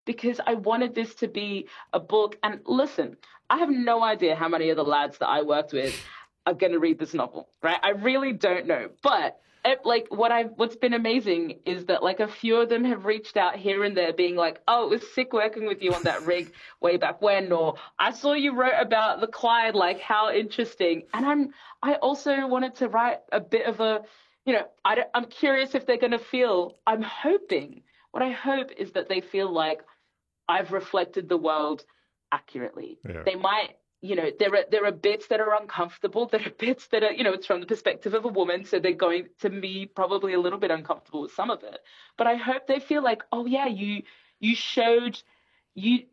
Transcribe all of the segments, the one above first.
because I wanted this to be a book. And listen, I have no idea how many of the lads that I worked with are going to read this novel, right? I really don't know. But like what's been amazing is that like a few of them have reached out here and there being like, oh, it was sick working with you on that rig way back when, or I saw you wrote about the Clyde, like how interesting. And I also wanted to write a bit of a, I'm curious if they're going to feel, I'm hoping, what I hope is that they feel like I've reflected the world accurately. Yeah. They might, there are bits that are uncomfortable. There are bits that are, it's from the perspective of a woman, so they're going to be probably a little bit uncomfortable with some of it. But I hope they feel like, oh yeah, you showed you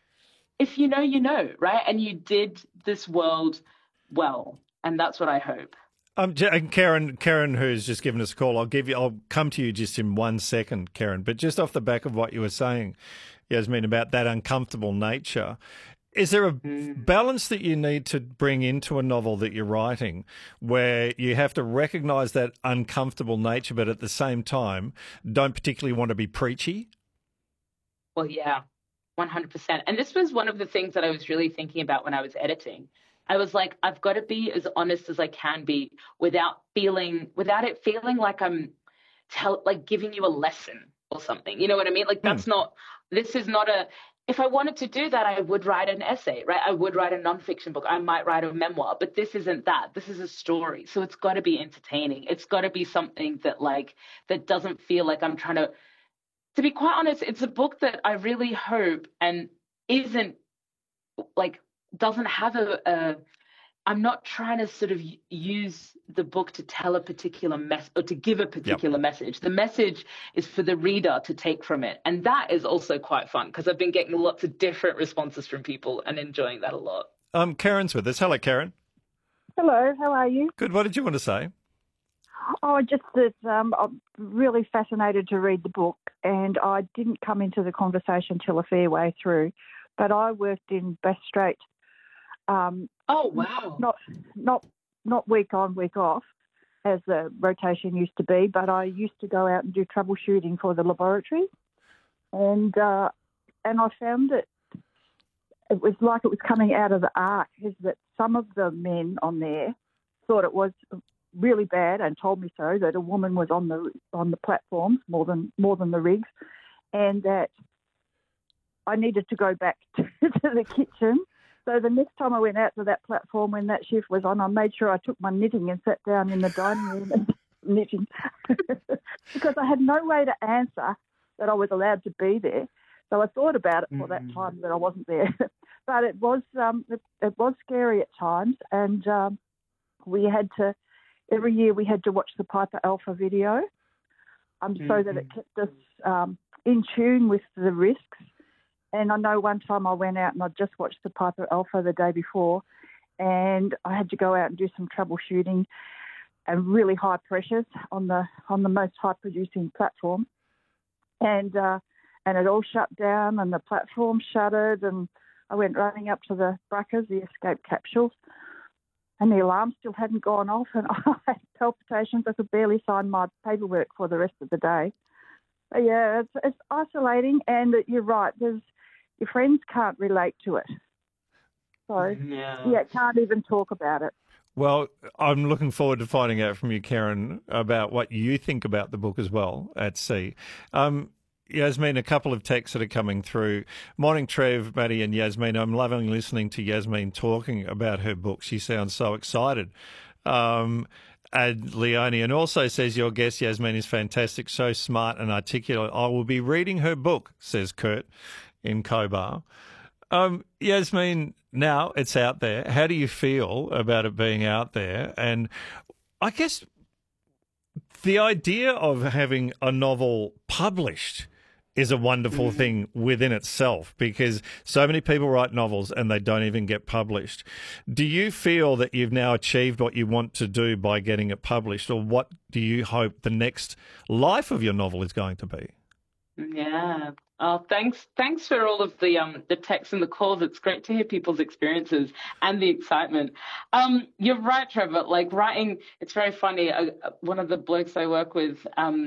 if you know, right? And you did this world well, and that's what I hope. And Karen, who's just given us a call, I'll come to you just in 1 second, Karen. But just off the back of what you were saying, Yasmeen, about that uncomfortable nature, is there a balance that you need to bring into a novel that you're writing where you have to recognise that uncomfortable nature, but at the same time don't particularly want to be preachy? Well, yeah, 100%. And this was one of the things that I was really thinking about when I was editing. I was like, I've got to be as honest as I can be without it feeling like I'm like giving you a lesson or something. You know what I mean? Like this is not if I wanted to do that, I would write an essay, right? I would write a nonfiction book. I might write a memoir, but this isn't that. This is a story. So it's got to be entertaining. It's got to be something that doesn't feel like I'm trying to be quite honest, it's a book that I really hope and isn't like, doesn't have I'm not trying to sort of use the book to tell a particular message or to give a particular message. The message is for the reader to take from it. And that is also quite fun because I've been getting lots of different responses from people and enjoying that a lot. Karen's with us. Hello, Karen. Hello, how are you? Good. What did you want to say? Oh, just that I'm really fascinated to read the book, and I didn't come into the conversation till a fair way through, but I worked in Bass Strait. Oh, wow. Not week on, week off, as the rotation used to be, but I used to go out and do troubleshooting for the laboratory, and I found that it was like it was coming out of the ark, is that some of the men on there thought it was really bad and told me so, that a woman was on the platforms more than the rigs, and that I needed to go back to the kitchen. So the next time I went out to that platform when that shift was on, I made sure I took my knitting and sat down in the dining room and knitting because I had no way to answer that I was allowed to be there. So I thought about it for that time that I wasn't there. But it was scary at times, and we had to. Every year we had to watch the Piper Alpha video so that it kept us in tune with the risks. And I know one time I went out and I just watched the Piper Alpha the day before, and I had to go out and do some troubleshooting and really high pressures on the most high producing platform. And it all shut down and the platform shuttered, and I went running up to the Bruckers, the escape capsules, and the alarm still hadn't gone off, and I had palpitations. I could barely sign my paperwork for the rest of the day. But yeah, it's isolating, and you're right. Your friends can't relate to it, so can't even talk about it. Well, I'm looking forward to finding out from you, Karen, about what you think about the book as well at sea. Yasmeen, a couple of texts that are coming through. Morning, Trev, Maddie and Yasmeen. I'm loving listening to Yasmeen talking about her book. She sounds so excited. And Leonie also says, your guest, Yasmeen, is fantastic, so smart and articulate. I will be reading her book, says Kurt in Cobar. Yasmeen, now it's out there. How do you feel about it being out there? And I guess the idea of having a novel published is a wonderful thing within itself, because so many people write novels and they don't even get published. Do you feel that you've now achieved what you want to do by getting it published, or what do you hope the next life of your novel is going to be? Yeah. Oh, thanks for all of the texts and the calls. It's great to hear people's experiences and the excitement. You're right, Trevor. Like writing, it's very funny. One of the blokes I work with,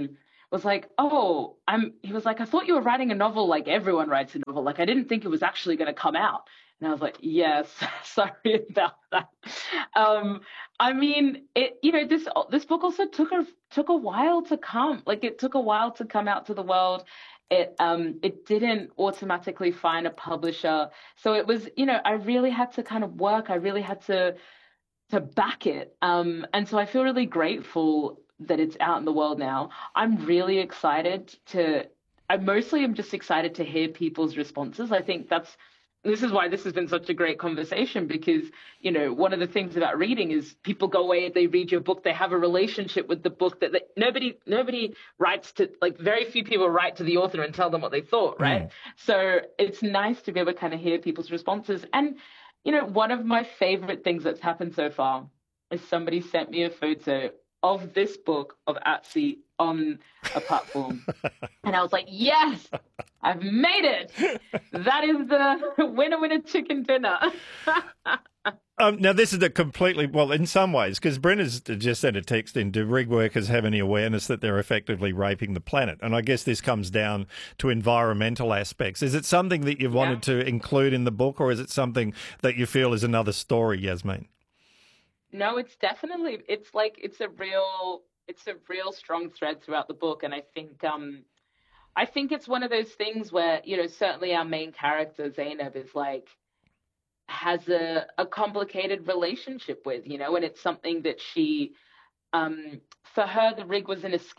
was like, oh, he was like, I thought you were writing a novel like everyone writes a novel. Like, I didn't think it was actually going to come out. And I was like, yes, sorry about that. I mean, this book also took a while to come. Like, it took a while to come out to the world. It didn't automatically find a publisher. So it was, I really had to kind of work. I really had to back it. And so I feel really grateful that it's out in the world now. I'm really excited I mostly am just excited to hear people's responses. I think this is why this has been such a great conversation, because, one of the things about reading is people go away, they read your book, they have a relationship with the book that nobody writes to, like, very few people write to the author and tell them what they thought, right? So it's nice to be able to kind of hear people's responses. And one of my favorite things that's happened so far is somebody sent me a photo of this book of Atsy on a platform. And I was like, yes, I've made it. That is the winner chicken dinner. Now, this is a completely, well, in some ways, because Brenna's just sent a text in, do rig workers have any awareness that they're effectively raping the planet? And I guess this comes down to environmental aspects. Is it something that you've wanted to include in the book, or is it something that you feel is another story, Yasmin? No, it's a real strong thread throughout the book. And I think it's one of those things where, certainly our main character, Zainab, is like, has a complicated relationship with, and it's something that she, for her, the rig was an escape.